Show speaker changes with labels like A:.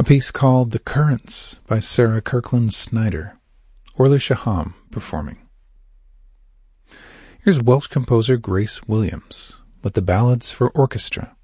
A: piece called The Currents by Sarah Kirkland Snyder, Orly Shaham performing. Here's Welsh composer Grace Williams with the Ballads for Orchestra,